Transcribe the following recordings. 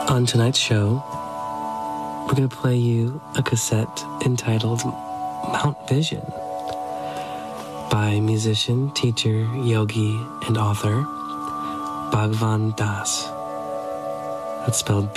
On tonight's show, we're going to play you a cassette entitled Mount Vision by musician, teacher, yogi, and author Bhagwan Das. That's spelled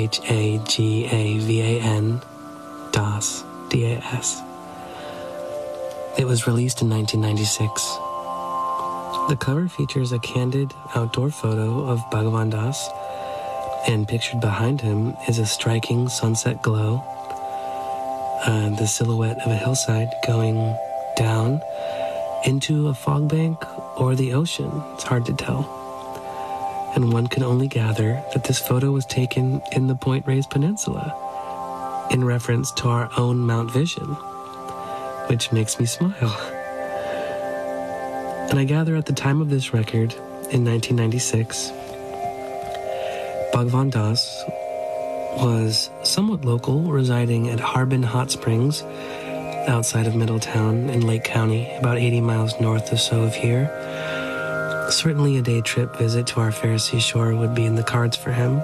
Bhagavan Das, D-A-S. It was released in 1996. The cover features a candid outdoor photo of Bhagwan Das, and pictured behind him is a striking sunset glow, the silhouette of a hillside going down into a fog bank or the ocean. It's hard to tell. And one can only gather that this photo was taken in the Point Reyes Peninsula in reference to our own Mount Vision, which makes me smile. And I gather at the time of this record, in 1996, Bhagwan Das was somewhat local, residing at Harbin Hot Springs, outside of Middletown in Lake County, about 80 miles north or so of here. Certainly a day trip visit to our fair seashore would be in the cards for him.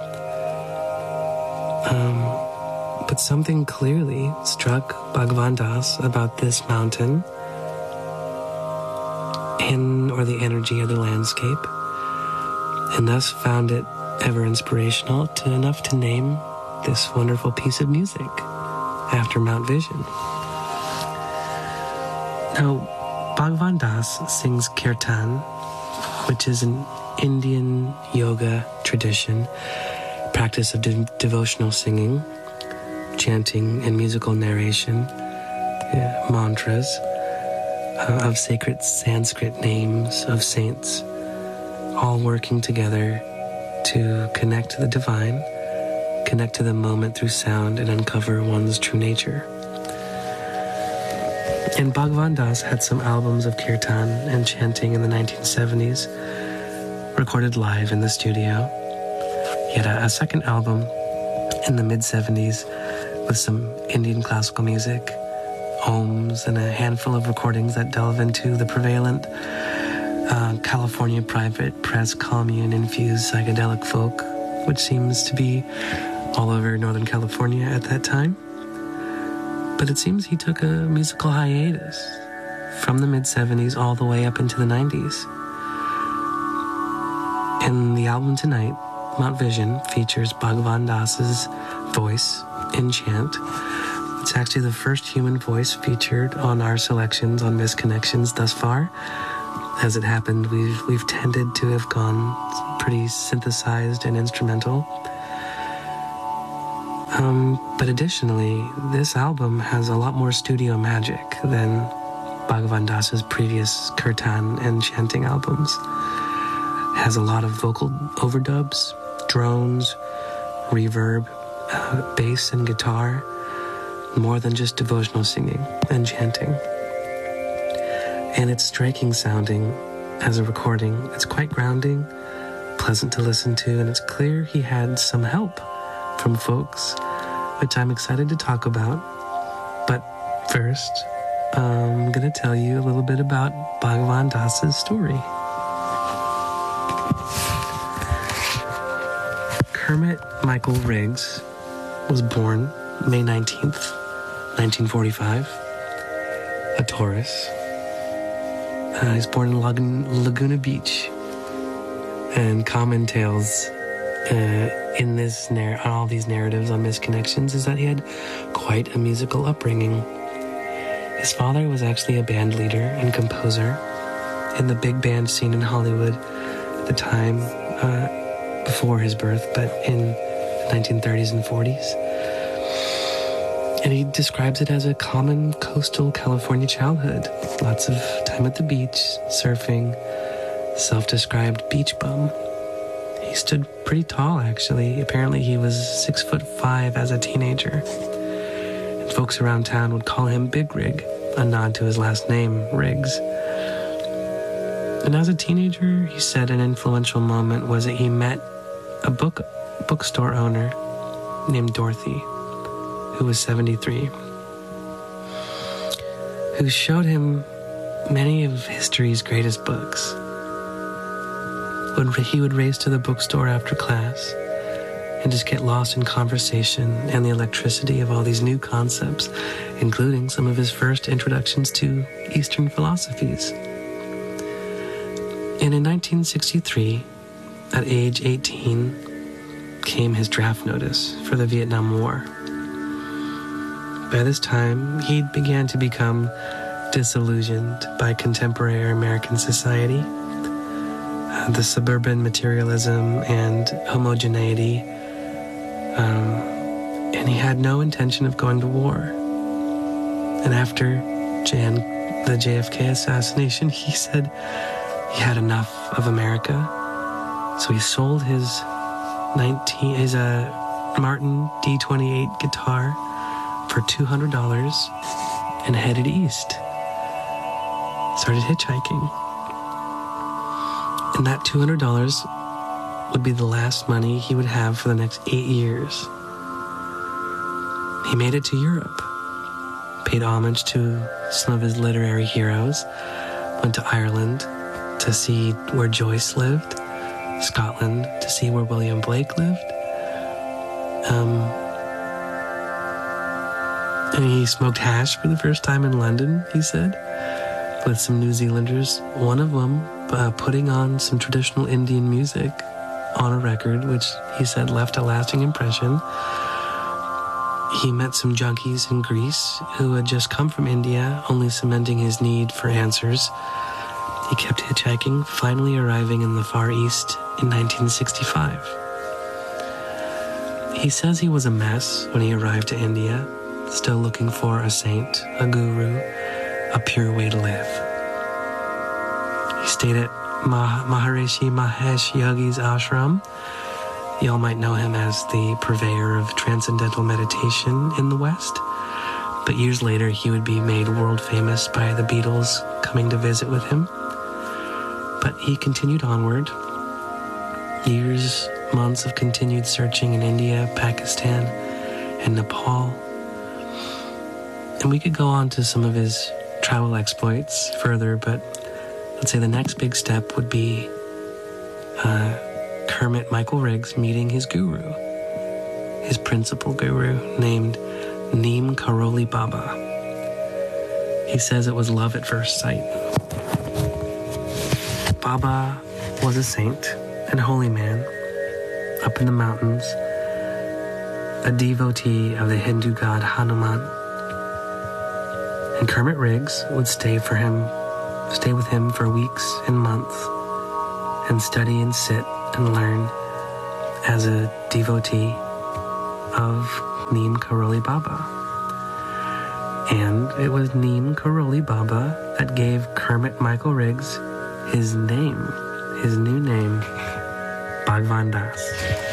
But something clearly struck Bhagwan Das about this mountain or the energy of the landscape, and thus found it ever inspirational enough to name this wonderful piece of music after Mount Vision. Now, Bhagwan Das sings kirtan, which is an Indian yoga tradition, practice of devotional singing, chanting, and musical narration, mantras of sacred Sanskrit names of saints, all working together to connect to the divine, connect to the moment through sound, and uncover one's true nature. And Bhagwan Das had some albums of kirtan and chanting in the 1970s, recorded live in the studio. He had a second album in the mid-70s with some Indian classical music, ohms, and a handful of recordings that delve into the prevalent California private press commune-infused psychedelic folk, which seems to be all over Northern California at that time. But it seems he took a musical hiatus from the mid-70s all the way up into the 90s. And the album tonight, Mount Vision, features Bhagwan Das's voice in chant. It's actually the first human voice featured on our selections on Misconnections thus far. As it happened, we've tended to have gone pretty synthesized and instrumental. But additionally, this album has a lot more studio magic than Bhagwan Das's previous kirtan and chanting albums. It has a lot of vocal overdubs, drones, reverb, bass and guitar, more than just devotional singing and chanting. And it's striking sounding as a recording. It's quite grounding, pleasant to listen to, and it's clear he had some help from folks, which I'm excited to talk about. But first, I'm going to tell you a little bit about Bhagwan Das's story. Kermit Michael Riggs was born May 19th, 1945, a Taurus. He's born in Laguna Beach, and common tales in all these narratives on Misconnections is that he had quite a musical upbringing. His father was actually a band leader and composer in the big band scene in Hollywood at the time before his birth, but in the 1930s and 40s. And he describes it as a common coastal California childhood. Lots of time at the beach, surfing, self-described beach bum. He stood pretty tall, actually. Apparently he was 6'5" as a teenager. And folks around town would call him Big Rig, a nod to his last name, Riggs. And as a teenager, he said an influential moment was that he met a bookstore owner named Dorothy, who was 73, who showed him many of history's greatest books. He would race to the bookstore after class and just get lost in conversation and the electricity of all these new concepts, including some of his first introductions to Eastern philosophies. And in 1963, at age 18, came his draft notice for the Vietnam War. By this time, he began to become disillusioned by contemporary American society, the suburban materialism and homogeneity, and he had no intention of going to war. And after the JFK assassination, he said he had enough of America, so he sold his Martin D28 guitar for $200 and headed east. Started hitchhiking. And that $200 would be the last money he would have for the next 8 years. He made it to Europe, paid homage to some of his literary heroes, went to Ireland to see where Joyce lived, Scotland to see where William Blake lived. And he smoked hash for the first time in London, he said, with some New Zealanders, one of them putting on some traditional Indian music on a record, which he said left a lasting impression. He met some junkies in Greece who had just come from India, only cementing his need for answers. He kept hitchhiking, finally arriving in the Far East in 1965. He says he was a mess when he arrived to India, still looking for a saint, a guru, a pure way to live. He stayed at Maharishi Mahesh Yogi's ashram. Y'all might know him as the purveyor of transcendental meditation in the West. But years later, he would be made world famous by the Beatles coming to visit with him. But he continued onward. Years, months of continued searching in India, Pakistan, and Nepal. And we could go on to some of his travel exploits further, but let's say the next big step would be Kermit Michael Riggs meeting his guru, his principal guru, named Neem Karoli Baba. He says it was love at first sight. Baba was a saint and holy man up in the mountains, a devotee of the Hindu god Hanuman. And Kermit Riggs would stay with him for weeks and months, and study and sit and learn as a devotee of Neem Karoli Baba. And it was Neem Karoli Baba that gave Kermit Michael Riggs his name, his new name, Bhagwan Das.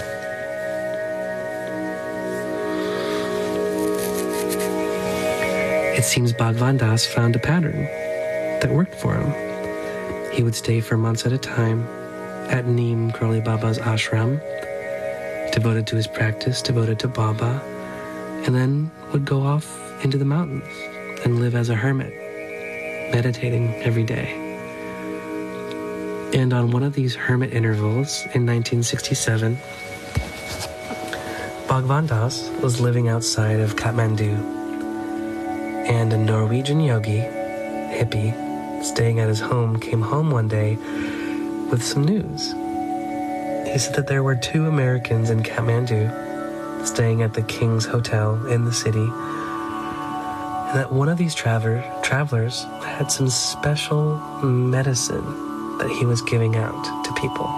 It seems Bhagwan Das found a pattern that worked for him. He would stay for months at a time at Neem Karoli Baba's ashram, devoted to his practice, devoted to Baba, and then would go off into the mountains and live as a hermit, meditating every day. And on one of these hermit intervals in 1967, Bhagwan Das was living outside of Kathmandu, and a Norwegian yogi, hippie, staying at his home, came home one day with some news. He said that there were 2 Americans in Kathmandu staying at the King's Hotel in the city, and that one of these travelers had some special medicine that he was giving out to people.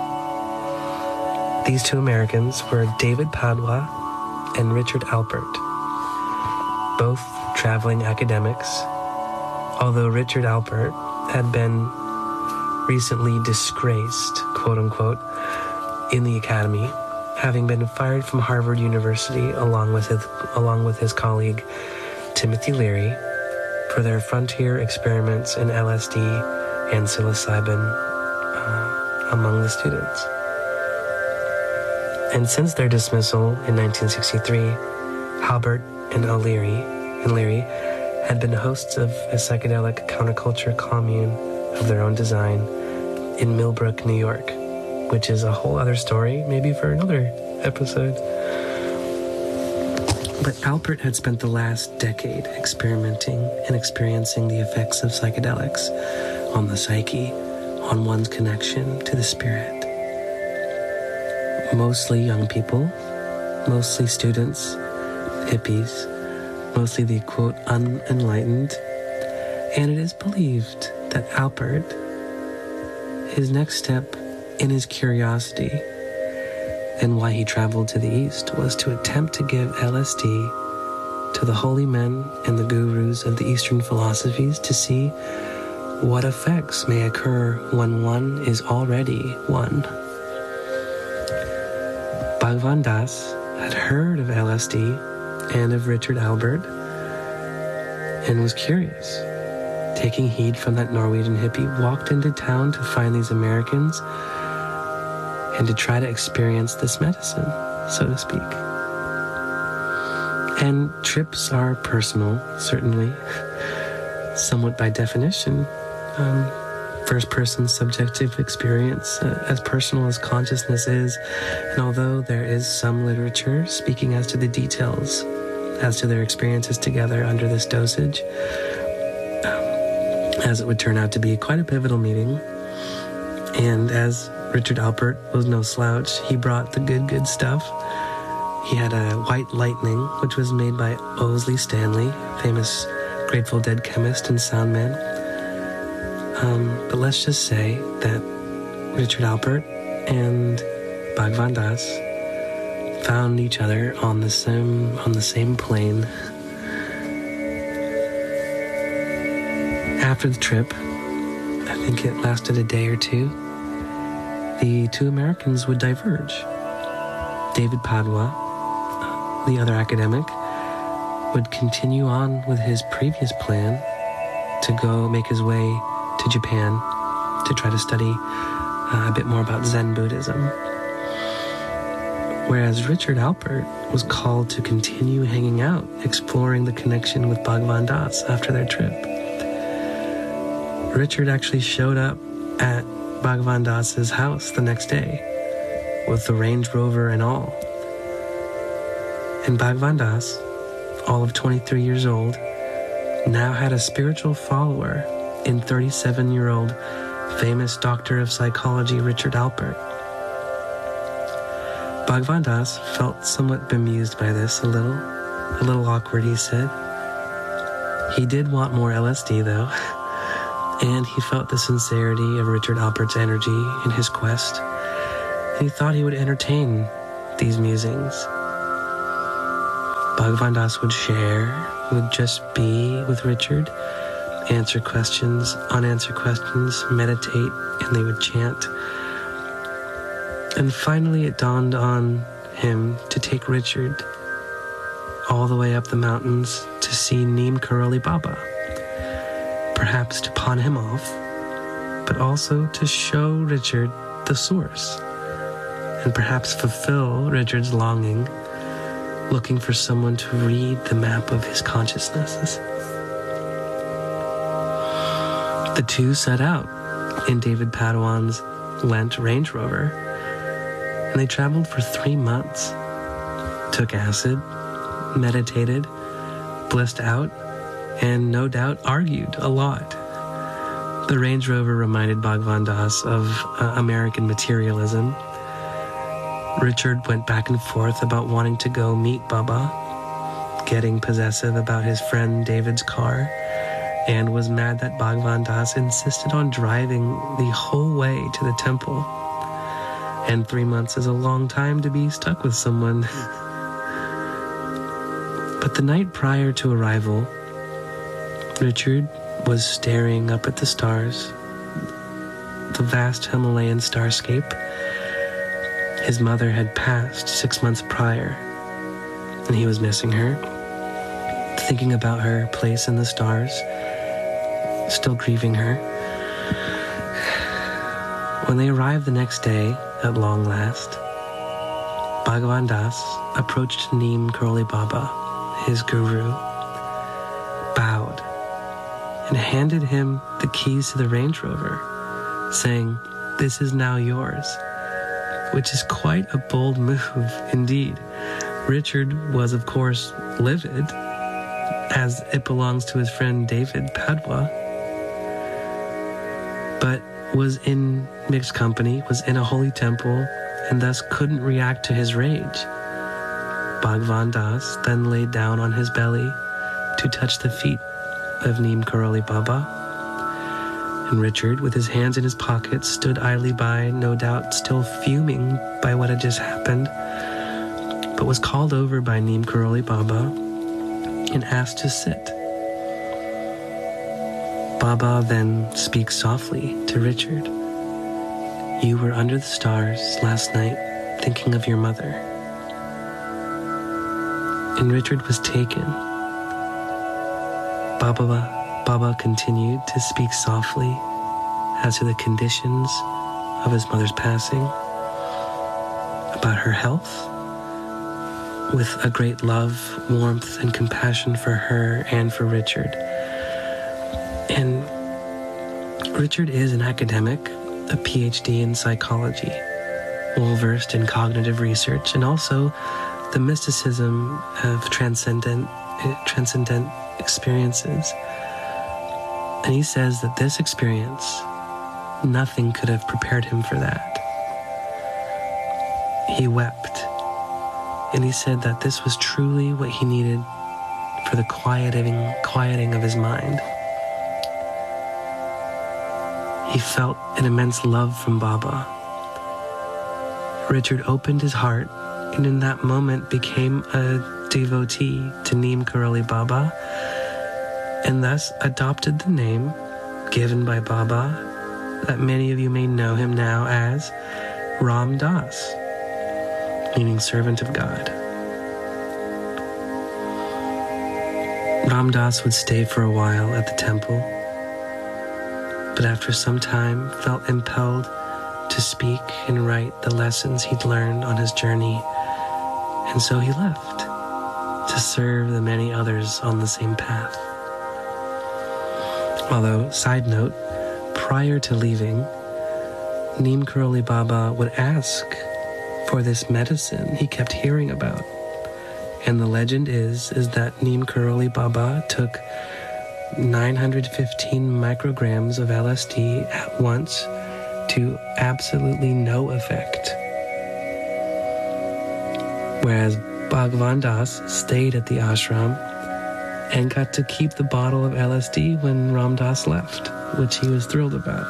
These 2 Americans were David Padwa and Richard Alpert, both traveling academics, although Richard Alpert had been recently disgraced, quote-unquote, in the academy, having been fired from Harvard University along with his colleague Timothy Leary for their frontier experiments in LSD and psilocybin among the students. And since their dismissal in 1963, Halbert and Leary had been hosts of a psychedelic counterculture commune of their own design in Millbrook, New York, which is a whole other story, maybe for another episode. But Alpert had spent the last decade experimenting and experiencing the effects of psychedelics on the psyche, on one's connection to the spirit. Mostly young people, mostly students, hippies, mostly the, quote, unenlightened. And it is believed that Alpert, his next step in his curiosity and why he traveled to the East, was to attempt to give LSD to the holy men and the gurus of the Eastern philosophies to see what effects may occur when one is already one. Bhagwan Das had heard of LSD and of Richard Alpert and was curious. Taking heed from that Norwegian hippie, walked into town to find these Americans and to try to experience this medicine, so to speak. And trips are personal, certainly, somewhat by definition. First-person subjective experience, as personal as consciousness is, and although there is some literature speaking as to the details, as to their experiences together under this dosage, as it would turn out to be quite a pivotal meeting. And as Richard Alpert was no slouch, he brought the good stuff. He had a White Lightning, which was made by Owsley Stanley, famous Grateful Dead chemist and sound man. But let's just say that Richard Alpert and Bhagwan Das found each other on the same plane. After the trip, I think it lasted a day or two, the two Americans would diverge. David Padua, the other academic, would continue on with his previous plan to go make his way to Japan to try to study a bit more about Zen Buddhism. Whereas Richard Alpert was called to continue hanging out, exploring the connection with Bhagwan Das after their trip. Richard actually showed up at Bhagwan Das's house the next day with the Range Rover and all. And Bhagwan Das, all of 23 years old, now had a spiritual follower in 37-year-old famous doctor of psychology Richard Alpert. Bhagwan Das felt somewhat bemused by this, a little awkward, he said. He did want more LSD, though, and he felt the sincerity of Richard Alpert's energy in his quest, and he thought he would entertain these musings. Bhagwan Das would share, would just be with Richard, answer questions, unanswered questions, meditate, and they would chant. And finally it dawned on him to take Richard all the way up the mountains to see Neem Karoli Baba, perhaps to pawn him off, but also to show Richard the source, and perhaps fulfill Richard's longing, looking for someone to read the map of his consciousnesses. The two set out in David Paduan's Lent Range Rover, and they traveled for 3 months, took acid, meditated, blissed out, and no doubt argued a lot. The Range Rover reminded Bhagwan Das of American materialism. Richard went back and forth about wanting to go meet Baba, getting possessive about his friend David's car, and was mad that Bhagwan Das insisted on driving the whole way to the temple. And 3 months is a long time to be stuck with someone. But the night prior to arrival, Richard was staring up at the stars, the vast Himalayan starscape. His mother had passed 6 months prior, and he was missing her, thinking about her place in the stars, still grieving her. When they arrived the next day, at long last, Bhagwan Das approached Neem Karoli Baba, his guru, bowed, and handed him the keys to the Range Rover, saying, "This is now yours. which is quite a bold move indeed. Richard was, of course, livid, as it belongs to his friend David Padua, but was in mixed company, was in a holy temple, and thus couldn't react to his rage. Bhagwan Das then laid down on his belly to touch the feet of Neem Karoli Baba, and Richard, with his hands in his pockets, stood idly by, no doubt still fuming by what had just happened, but was called over by Neem Karoli Baba and asked to sit. Baba then speaks softly to Richard. "You were under the stars last night thinking of your mother." And Richard was taken. Baba continued to speak softly as to the conditions of his mother's passing, about her health, with a great love, warmth, and compassion for her and for Richard. And Richard is an academic, a PhD in psychology, well-versed in cognitive research, and also the mysticism of transcendent experiences. And he says that this experience, nothing could have prepared him for that. He wept, and he said that this was truly what he needed for the quieting of his mind. He felt an immense love from Baba. Richard opened his heart, and in that moment became a devotee to Neem Karoli Baba, and thus adopted the name given by Baba that many of you may know him now as Ram Das, meaning servant of God. Ram Das would stay for a while at the temple, but after some time felt impelled to speak and write the lessons he'd learned on his journey, and so he left to serve the many others on the same path. Although, side note, prior to leaving, Neem Karoli Baba would ask for this medicine he kept hearing about. And the legend is that Neem Karoli Baba took 915 micrograms of LSD at once to absolutely no effect. Whereas Bhagwan Das stayed at the ashram and got to keep the bottle of LSD when Ram Das left, which he was thrilled about.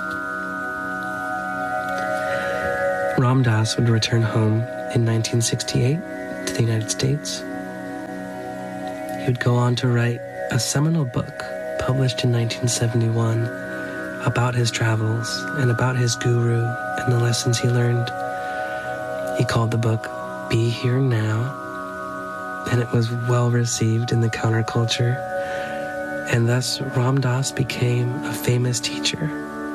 Ram Das would return home in 1968 to the United States. He would go on to write a seminal book published in 1971 about his travels and about his guru and the lessons he learned. He called the book Be Here Now, and it was well received in the counterculture, and thus Ram Das became a famous teacher.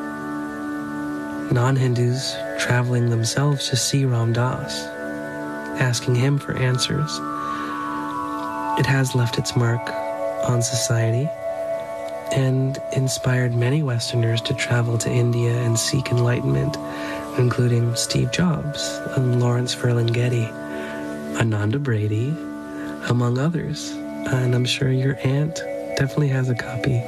Non-Hindus traveling themselves to see Ram Das, asking him for answers. It has left its mark on society and inspired many Westerners to travel to India and seek enlightenment, including Steve Jobs and Lawrence Ferlinghetti, Ananda Brady, among others. And I'm sure your aunt definitely has a copy.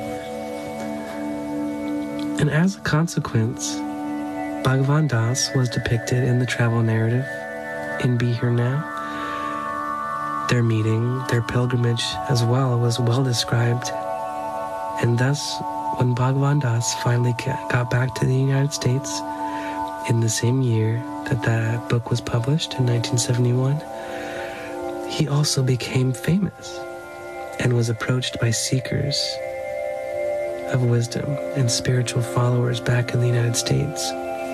And as a consequence, Bhagwan Das was depicted in the travel narrative in Be Here Now. Their meeting, their pilgrimage as well, was well described. And thus, when Bhagwan Das finally got back to the United States in the same year that that book was published in 1971, he also became famous and was approached by seekers of wisdom and spiritual followers back in the United States.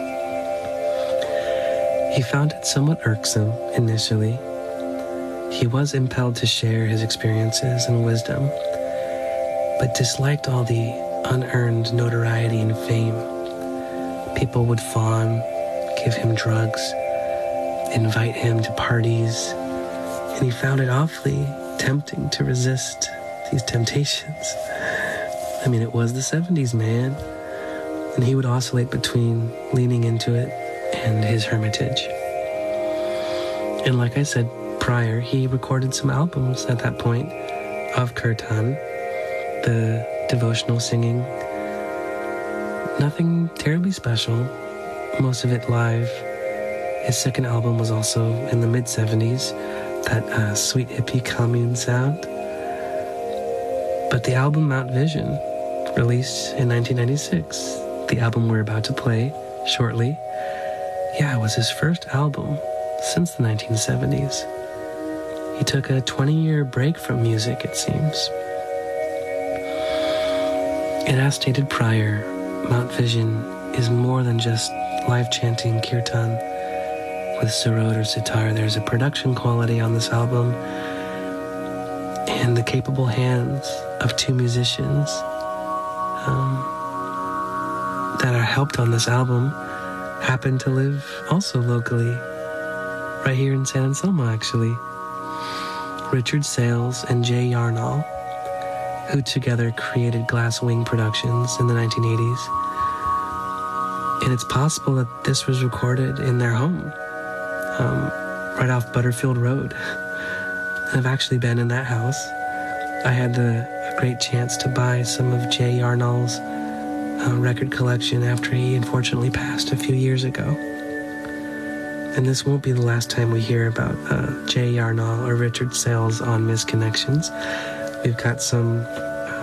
He found it somewhat irksome initially. He was impelled to share his experiences and wisdom, but disliked all the unearned notoriety and fame. People would fawn, give him drugs, invite him to parties, and he found it awfully tempting to resist these temptations. I mean, it was the 70s, man. And he would oscillate between leaning into it and his hermitage. And like I said prior, he recorded some albums at that point of kirtan, the devotional singing. Nothing terribly special, most of it live. His second album was also in the mid-70s, that sweet hippie commune sound. But the album Mount Vision, released in 1996, the album we're about to play shortly, it was his first album since the 1970s. He took a 20-year break from music, it seems. And as stated prior, Mount Vision is more than just live chanting kirtan with sarod or sitar. There's a production quality on this album, and the capable hands of two musicians that are helped on this album happen to live also locally, right here in San Anselmo, actually. Richard Sales and Jay Yarnall, who together created Glass Wing Productions in the 1980s. And it's possible that this was recorded in their home, right off Butterfield Road. And I've actually been in that house. I had a great chance to buy some of Jay Yarnall's record collection after he unfortunately passed a few years ago. And this won't be the last time we hear about Jay Yarnall or Richard Sales on Misconnections. We've got some